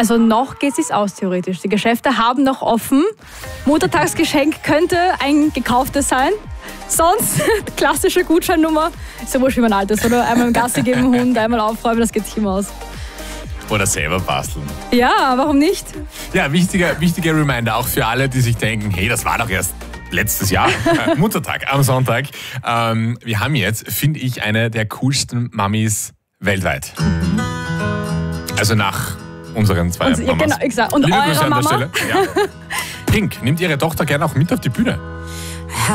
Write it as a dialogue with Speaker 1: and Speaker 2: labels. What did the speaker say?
Speaker 1: Also noch geht es sich aus, theoretisch. Die Geschäfte haben noch offen. Muttertagsgeschenk könnte ein gekauftes sein. Sonst, klassische Gutscheinnummer, ist ja wurscht, wie man alt ist, oder? Einmal im Gassi geben, Hund, einmal aufräumen, das geht sich immer aus.
Speaker 2: Oder selber basteln.
Speaker 1: Ja, warum nicht?
Speaker 2: Ja, wichtiger Reminder, auch für alle, die sich denken, hey, das war doch erst letztes Jahr, Muttertag am Sonntag. Wir haben jetzt, finde ich, eine der coolsten Mamis weltweit. Also nach unseren zwei Mamas.
Speaker 1: Ja, genau, exakt. Und
Speaker 2: Liebe
Speaker 1: eure
Speaker 2: Grüße an der
Speaker 1: Mama?
Speaker 2: Stelle. Ja. Pink nimmt ihre Tochter gerne auch mit auf die Bühne.